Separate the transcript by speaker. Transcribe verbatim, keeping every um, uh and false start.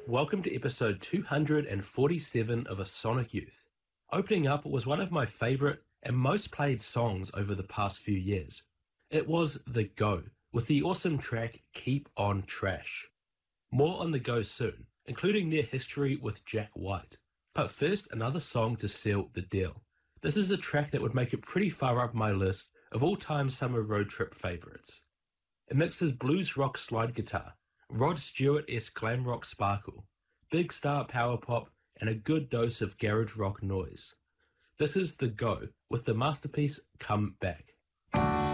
Speaker 1: Welcome to episode two hundred forty-seven of A Sonic Youth. Opening up was one of my favourite and most played songs over the past few years. It was The Go, with the awesome track Keep On Trash. More on The Go soon, including their history with Jack White. But first, another song to seal the deal. This is a track that would make it pretty far up my list of all-time summer road trip favourites. It mixes blues rock slide guitar, Rod Stewart-esque glam rock sparkle, big star power pop, and a good dose of garage rock noise. This is The Go with the masterpiece Come Back.